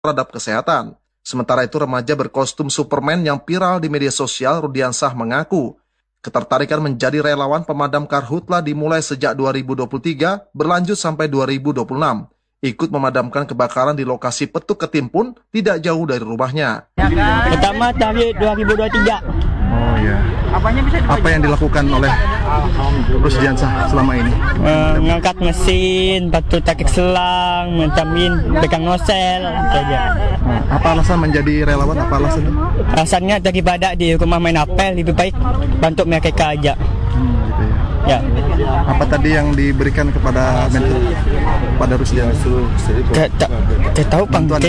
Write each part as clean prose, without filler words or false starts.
terhadap kesehatan. Sementara itu, remaja berkostum Superman yang viral di media sosial, Rudiansah, mengaku ketertarikan menjadi relawan pemadam karhutla dimulai sejak 2023 berlanjut sampai 2026. Ikut memadamkan kebakaran di lokasi Petuk Ketimpun tidak jauh dari rumahnya. Pertama tahun 2023. Oh ya. Apa yang dilakukan oleh Rudiansah selama ini? Mengangkat mesin, batu takik selang, mentamin, pegang nosel, saja. Apa alasan menjadi relawan? Apa alasannya? Rasanya daripada di rumah main apel lebih baik bantu mereka aja. Gitu Ya. ya. Apa tadi yang diberikan kepada mentor pada Rudiansah? Saya tahu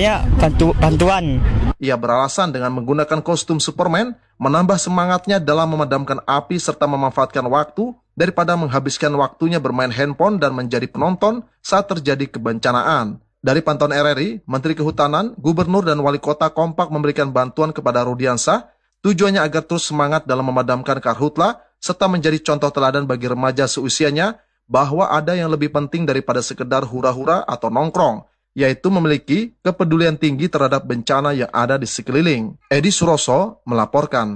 bantuan. Ia beralasan dengan menggunakan kostum Superman menambah semangatnya dalam memadamkan api serta memanfaatkan waktu daripada menghabiskan waktunya bermain handphone dan menjadi penonton saat terjadi kebencanaan. Dari pantauan RRI, Menteri Kehutanan, Gubernur dan Wali Kota kompak memberikan bantuan kepada Rudiansah, tujuannya agar terus semangat dalam memadamkan karhutla serta menjadi contoh teladan bagi remaja seusianya bahwa ada yang lebih penting daripada sekedar hura-hura atau nongkrong, yaitu memiliki kepedulian tinggi terhadap bencana yang ada di sekeliling. Edi Suroso melaporkan.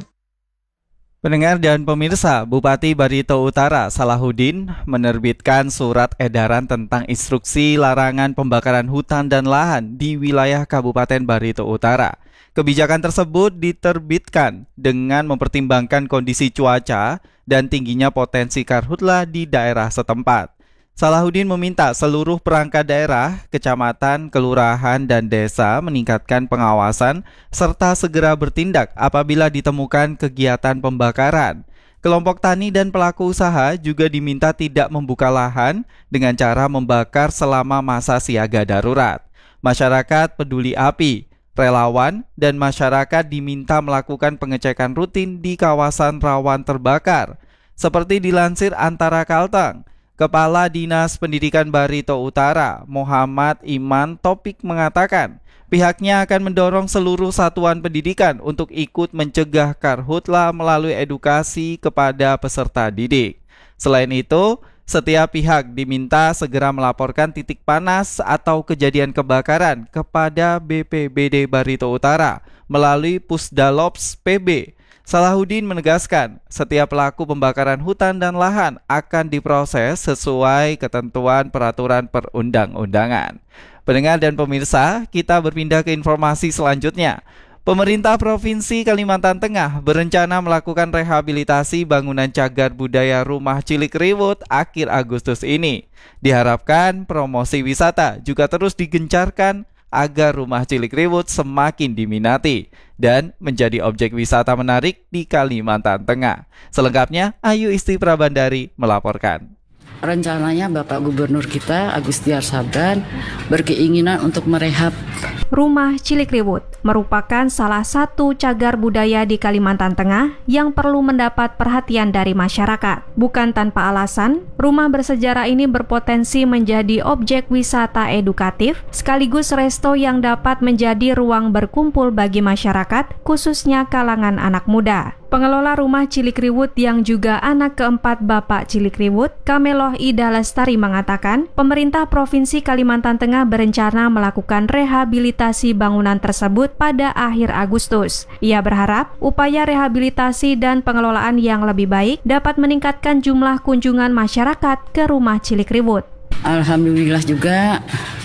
Pendengar dan pemirsa, Bupati Barito Utara Salahuddin menerbitkan surat edaran tentang instruksi larangan pembakaran hutan dan lahan di wilayah Kabupaten Barito Utara. Kebijakan tersebut diterbitkan dengan mempertimbangkan kondisi cuaca dan tingginya potensi karhutla di daerah setempat. Salahuddin meminta seluruh perangkat daerah, kecamatan, kelurahan, dan desa meningkatkan pengawasan serta segera bertindak apabila ditemukan kegiatan pembakaran. Kelompok tani dan pelaku usaha juga diminta tidak membuka lahan dengan cara membakar selama masa siaga darurat. Masyarakat peduli api, relawan, dan masyarakat diminta melakukan pengecekan rutin di kawasan rawan terbakar. Seperti dilansir Antara Kalteng, Kepala Dinas Pendidikan Barito Utara, Muhammad Iman Topik mengatakan, pihaknya akan mendorong seluruh satuan pendidikan untuk ikut mencegah karhutla melalui edukasi kepada peserta didik. Selain itu, setiap pihak diminta segera melaporkan titik panas atau kejadian kebakaran kepada BPBD Barito Utara melalui Pusdalops PB. Salahuddin menegaskan, setiap pelaku pembakaran hutan dan lahan akan diproses sesuai ketentuan peraturan perundang-undangan. Pendengar dan pemirsa, kita berpindah ke informasi selanjutnya. Pemerintah Provinsi Kalimantan Tengah berencana melakukan rehabilitasi bangunan cagar budaya Rumah Cilikriwut akhir Agustus ini. Diharapkan promosi wisata juga terus digencarkan agar Rumah Cilikriwut semakin diminati dan menjadi objek wisata menarik di Kalimantan Tengah. Selengkapnya, Ayu Isti Prabandari melaporkan. Rencananya Bapak Gubernur kita, Agus Tiar Sabran, berkeinginan untuk merehab Rumah Cilikriwut merupakan salah satu cagar budaya di Kalimantan Tengah yang perlu mendapat perhatian dari masyarakat. Bukan tanpa alasan, rumah bersejarah ini berpotensi menjadi objek wisata edukatif sekaligus resto yang dapat menjadi ruang berkumpul bagi masyarakat, khususnya kalangan anak muda. Pengelola Rumah Cilikriwut yang juga anak keempat Bapak Cilikriwut, Kameloh Ida Lestari mengatakan, pemerintah Provinsi Kalimantan Tengah berencana melakukan rehabilitasi bangunan tersebut pada akhir Agustus. Ia berharap upaya rehabilitasi dan pengelolaan yang lebih baik dapat meningkatkan jumlah kunjungan masyarakat ke Rumah Cilikriwut. Alhamdulillah juga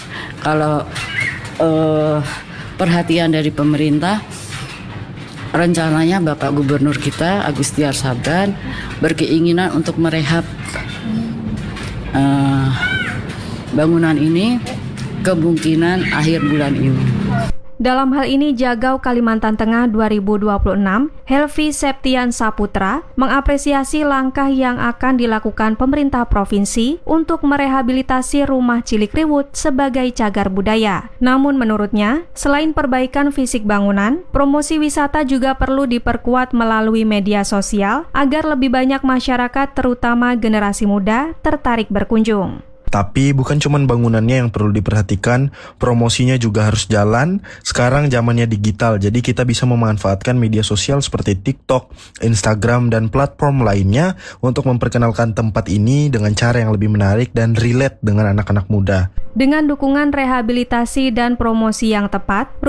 kalau perhatian dari pemerintah, rencananya Bapak Gubernur kita, Agus Tiar Sabran, berkeinginan untuk merehab bangunan ini kemungkinan akhir bulan ini. Dalam hal ini, Jagau Kalimantan Tengah 2026, Helvi Septian Saputra, mengapresiasi langkah yang akan dilakukan pemerintah provinsi untuk merehabilitasi Rumah Cilikriwut sebagai cagar budaya. Namun menurutnya, selain perbaikan fisik bangunan, promosi wisata juga perlu diperkuat melalui media sosial agar lebih banyak masyarakat terutama generasi muda tertarik berkunjung. Tapi bukan cuma bangunannya yang perlu diperhatikan, promosinya juga harus jalan. Sekarang zamannya digital, jadi kita bisa memanfaatkan media sosial seperti TikTok, Instagram, dan platform lainnya untuk memperkenalkan tempat ini dengan cara yang lebih menarik dan relate dengan anak-anak muda. Dengan dukungan rehabilitasi dan promosi yang tepat,